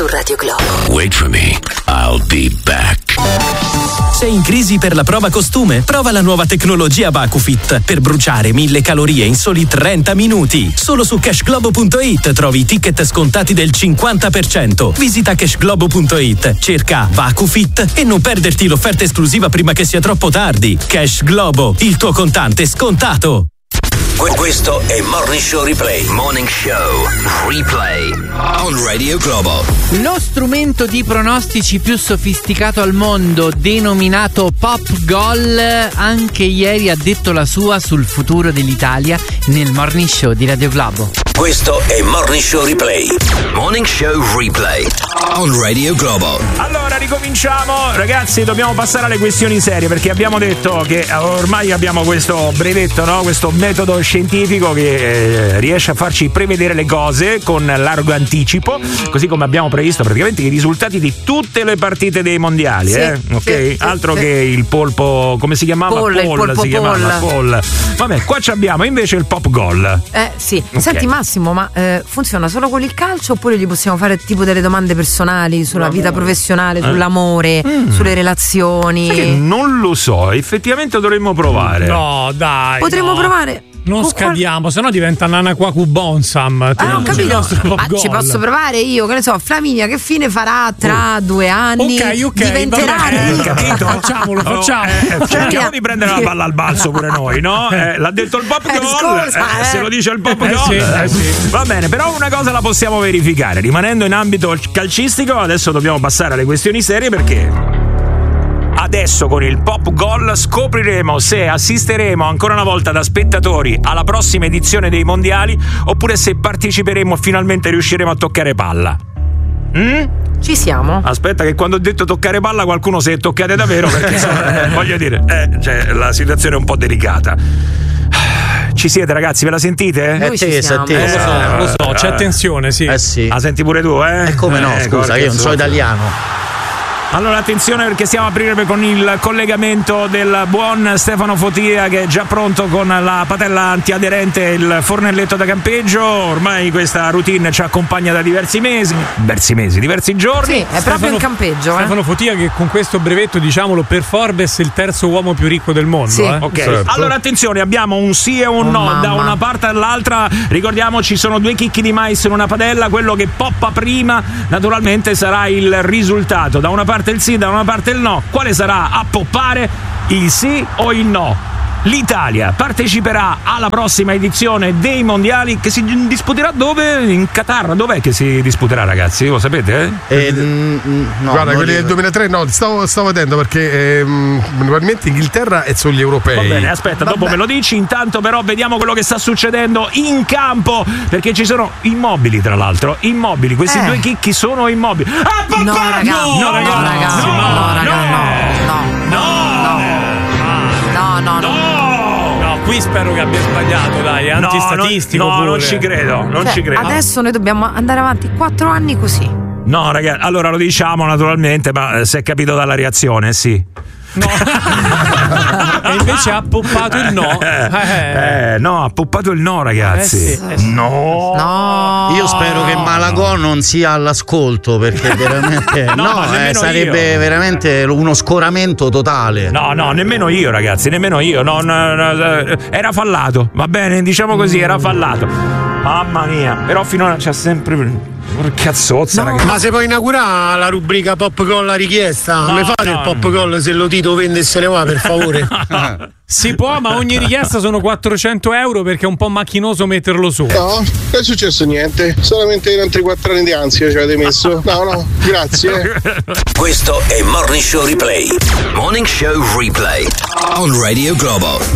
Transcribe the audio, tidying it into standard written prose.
su Radio Globo. Wait for me, I'll be back. Sei in crisi per la prova costume? Prova la nuova tecnologia VacuFit per bruciare 1000 calorie in soli 30 minuti. Solo su cashglobo.it trovi i ticket scontati del 50%. Visita cashglobo.it, cerca VacuFit e non perderti l'offerta esclusiva prima che sia troppo tardi. Cash Globo, il tuo contante scontato. Questo è Morning Show Replay. Morning Show Replay on Radio Globo. Lo strumento di pronostici più sofisticato al mondo, denominato Pop Goal, anche ieri ha detto la sua sul futuro dell'Italia nel Morning Show di Radio Globo. Questo è Morning Show Replay. Morning Show Replay on Radio Globo. Allora ricominciamo, ragazzi, dobbiamo passare alle questioni serie perché abbiamo detto che ormai abbiamo questo brevetto, no? Questo metodo scientifico che riesce a farci prevedere le cose con largo anticipo, così come abbiamo previsto praticamente i risultati di tutte le partite dei mondiali, sì, ok? sì, Altro sì. che il polpo, come si chiamava? Paul. Vabbè, qua abbiamo invece il Pop Goal. Sì. Okay. Senti Massimo, ma funziona solo con il calcio oppure gli possiamo fare tipo delle domande personali sulla vita professionale, sull'amore, sulle relazioni? Sai che non lo so, effettivamente dovremmo provare. No, dai. Potremmo provare. Non scadiamo, sennò diventa Nana Kwaku Bonsam. Ho capito. Ma ci posso provare io, che ne so, Flaminia che fine farà tra 2 anni? Ok, diventerà capito? Facciamo. Cerchiamo di prendere la palla al balzo pure noi, no? L'ha detto il Pop Goal. Se lo dice il Pop Goal. Sì. Va bene, però una cosa la possiamo verificare. Rimanendo in ambito calcistico, adesso dobbiamo passare alle questioni serie perché adesso con il Pop Goal scopriremo se assisteremo ancora una volta da spettatori alla prossima edizione dei mondiali oppure se parteciperemo e finalmente riusciremo a toccare palla. Ci siamo. Aspetta che quando ho detto toccare palla qualcuno si è toccate davvero perché insomma, voglio dire, la situazione è un po' delicata. Ci siete ragazzi, ve la sentite? Noi ci siamo. Lo so, c'è tensione, sì. Sì. La senti pure tu, eh? Come no, scusa, io non so italiano. Allora attenzione perché stiamo a aprire con il collegamento del buon Stefano Fotia che è già pronto con la patella antiaderente e il fornelletto da campeggio. Ormai questa routine ci accompagna da diversi giorni. Sì, è proprio in campeggio. Stefano Fotia che con questo brevetto, diciamolo, per Forbes è il terzo uomo più ricco del mondo. Sì. Ok, certo. Allora attenzione, abbiamo un sì e un no da una parte all'altra. Ricordiamoci, sono 2 chicchi di mais in una padella. Quello che poppa prima naturalmente sarà il risultato. Da una parte il sì, da una parte il no. Quale sarà a poppare? Il sì o il no? L'Italia parteciperà alla prossima edizione dei mondiali che si disputerà dove? In Qatar. Dov'è che si disputerà, ragazzi? Lo sapete? No, guarda, quelli del 2003 no, stavo vedendo perché probabilmente Inghilterra è sugli europei. Va bene, aspetta, dopo me lo dici. Intanto però vediamo quello che sta succedendo in campo perché ci sono immobili, tra l'altro. Immobili, questi 2 chicchi sono immobili. No, Qui spero che abbia sbagliato, dai, è antistatistico. No, non ci credo, Adesso noi dobbiamo andare avanti 4 anni così. No, ragazzi, allora lo diciamo naturalmente, ma si è capito dalla reazione, sì. No. E invece ha poppato il no. No, ha poppato il no, ragazzi. No. Io spero che Malagò non sia all'ascolto perché veramente sarebbe veramente uno scoramento totale. No, nemmeno io, ragazzi, nemmeno io. Era fallato, va bene, diciamo così, era fallato. Mamma mia, però finora c'è sempre cazzozza, ragazzi. Ma se puoi inaugurare la rubrica Pop Goal la richiesta? Mi fate il Pop Goal se lo Tito vende e se ne va, per favore? Si può, ma ogni richiesta sono 400 euro perché è un po' macchinoso metterlo su. No, non è successo niente, solamente in altri 4 anni di ansia ci avete messo. No, grazie. Questo è Morning Show Replay. Morning Show Replay on Radio Globo.